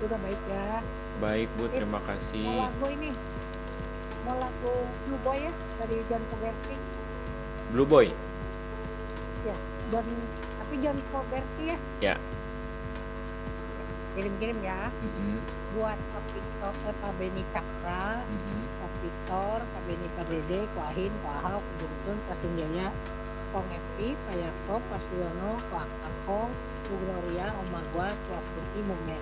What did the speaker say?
Sudah baik ya. Baik Bu, Ip, terima mau kasih. lagu ini, mau lagu Blue Boy ya dari John Fogerty. Blue Boy? Ya, tapi John Fogerty ya. Ya. Kirim-kirim ya. Buat Pak Victor, Pak Beni Cakra, Pak Victor, Pak Beni Pardede, Pak Ahin, Pak Ahok, Pak Buntun, Pak Sunjaya, Kong Epi, Pak Yakob, Pak Suyono, Pak Kakong, Bu Gloria, Om Magwa, Pak Astuti, Bu Mary.